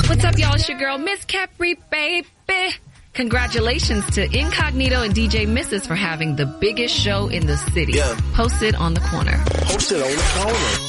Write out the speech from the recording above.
What's up, y'all? It's your girl, Miss Capri, baby. Congratulations to Incognito and DJ Misses for having the biggest show in the city. Yeah. Posted on the corner. Posted on the corner.